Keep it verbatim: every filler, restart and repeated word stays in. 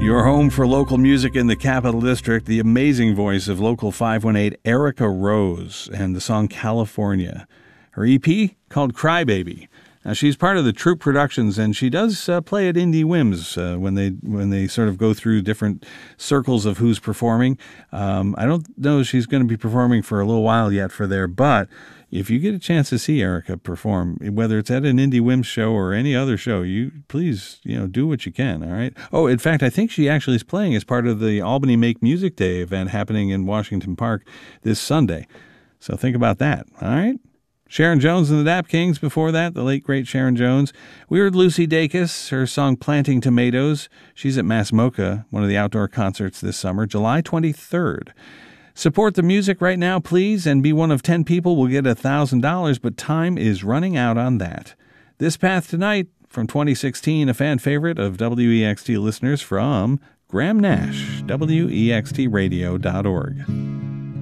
Your home for local music in the Capital District, the amazing voice of Local five one eight, Erica Rose, and the song California. Her E P called Crybaby. Now, she's part of the Troop Productions, and she does uh, play at Indie Whims uh, when they when they sort of go through different circles of who's performing. Um, I don't know if she's going to be performing for a little while yet for there, but if you get a chance to see Erica perform, whether it's at an Indie Whims show or any other show, you please, you know, do what you can, all right? Oh, in fact, I think she actually is playing as part of the Albany Make Music Day event happening in Washington Park this Sunday. So think about that, all right? Sharon Jones and the Dap Kings before that, the late, great Sharon Jones. We heard Lucy Dacus, her song Planting Tomatoes. She's at Mass Mocha, one of the outdoor concerts this summer, July twenty-third. Support the music right now, please, and be one of ten people will get one thousand dollars, but time is running out on that. This Path Tonight, from twenty sixteen, a fan favorite of W E X T listeners from Graham Nash, W E X T radio dot org.